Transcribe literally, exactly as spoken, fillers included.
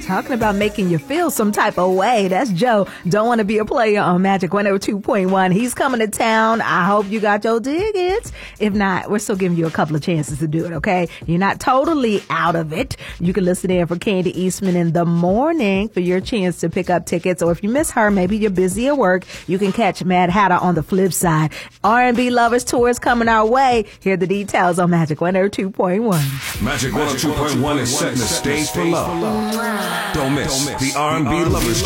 Talking about making you feel some type of way. That's Joe. Don't want to be a player on Magic one oh two point one. He's coming to town. I hope you got your tickets. If not, we're still giving you a couple of chances to do it, okay? You're not totally out of it. You can listen in for Candy Eastman in the morning for your chance to pick up tickets. Or if you miss her, maybe you're busy at work, you can catch Mad Hatter on the flip side. R and B Lovers Tour is coming our way. Hear the details on Magic one oh two point one. Magic one oh two point one is setting the stage for love. Don't miss the R and B Lovers